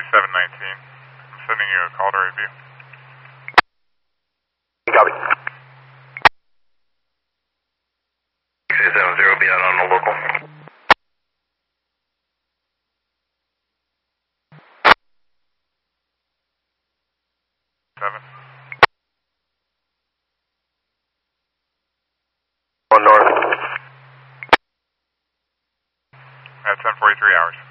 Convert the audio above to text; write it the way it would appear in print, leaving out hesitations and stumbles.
719. I'm sending you a call to review. Copy. 670, be out on the local. Seven. North. At 10:43 hours.